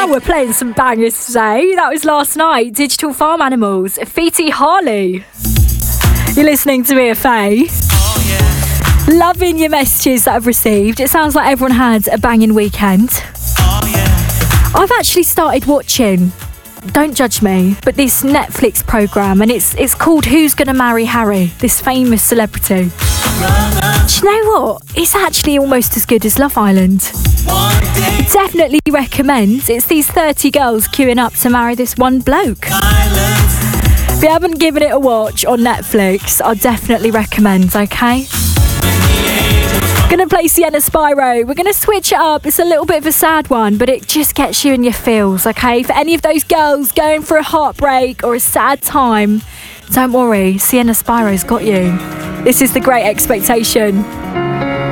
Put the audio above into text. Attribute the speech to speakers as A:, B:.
A: we're playing some bangers today. That was last night. Digital Farm Animals, Fiti Harley. You're listening to EFA. Oh, yeah. Loving your messages that I've received. It sounds like everyone had a banging weekend. Oh, yeah. I've actually started watching, don't judge me, but this Netflix programme, and it's called Who's Gonna Marry Harry, this famous celebrity. Do you know what? It's actually almost as good as Love Island. Definitely recommend. It's these 30 girls queuing up to marry this one bloke. If you haven't given it a watch on Netflix, I'd definitely recommend, okay? Gonna play Sienna Spyro. We're gonna switch it up. It's a little bit of a sad one, but it just gets you in your feels, okay? For any of those girls going for a heartbreak or a sad time, don't worry, Sienna Spyro's got you. This is The Great Expectation.